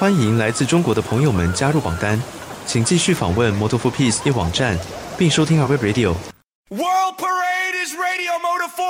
欢迎来自中国的朋友们加入榜单，请继续访问 Moto4Peace 业网站，并收听 our web radio。World Parade is Radio Moto4